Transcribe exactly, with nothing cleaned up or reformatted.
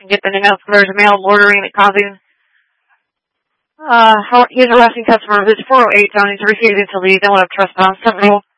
and get the name out. There's a mail ordering and causing uh, he's harassing customer. It's four oh eight zoning to refusing to leave. They want to trespass. Several